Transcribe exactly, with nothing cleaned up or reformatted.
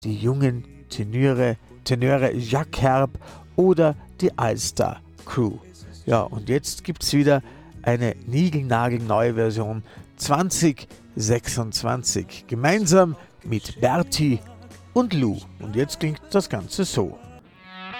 die jungen Tenöre, Tenöre Jacques Herb oder die Alstar Crew. Ja, und jetzt gibt es wieder eine niegelnagelneue Version zwanzig sechsundzwanzig, gemeinsam mit Berti und Lou. Und jetzt klingt das Ganze so.